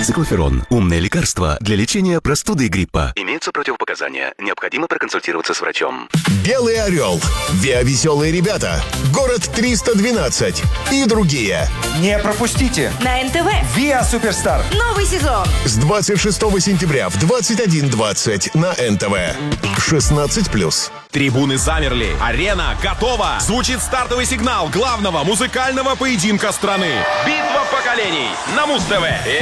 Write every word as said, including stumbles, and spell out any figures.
Циклоферон. Умное лекарство для лечения простуды и гриппа. Имеются противопоказания. Необходимо проконсультироваться с врачом. Белый орел, Виа-веселые ребята, Город триста двенадцать и другие. Не пропустите. На эн тэ вэ. Виа Суперстар. Новый сезон. С двадцать шестого сентября в двадцать один двадцать на эн тэ вэ. шестнадцать плюс. Трибуны замерли. Арена готова. Звучит стартовый сигнал главного музыкального поединка страны. Битва поколений на Муз-ТВ.